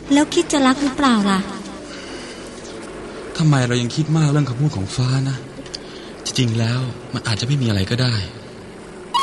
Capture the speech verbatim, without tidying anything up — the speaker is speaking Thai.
แล้วคิดจะรักหรือเปล่าล่ะทำไมเรายังคิดมากเรื่องคำพูดของฟ้านะจริงๆแล้วมันอาจจะไม่มีอะไรก็ได้